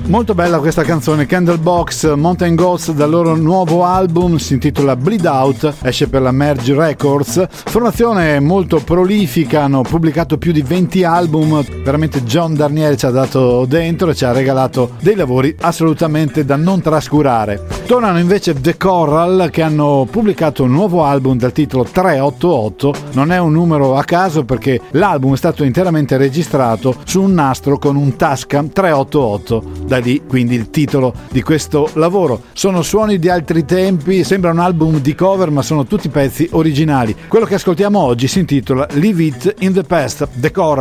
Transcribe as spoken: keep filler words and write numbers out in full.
Molto bella questa canzone, Candlebox, Mountain Goats, dal loro nuovo album, si intitola Bleed Out, esce per la Merge Records, formazione molto prolifica, hanno pubblicato più di venti album, veramente John Darnielle ci ha dato dentro e ci ha regalato dei lavori assolutamente da non trascurare. Tornano invece The Corral, che hanno pubblicato un nuovo album dal titolo trecentottantotto, non è un numero a caso perché l'album è stato interamente registrato su un nastro con un Tascam trecentottantotto, da lì quindi il titolo di questo lavoro. Sono suoni di altri tempi, sembra un album di cover ma sono tutti pezzi originali. Quello che ascoltiamo oggi si intitola Leave It in the Past, The Corral.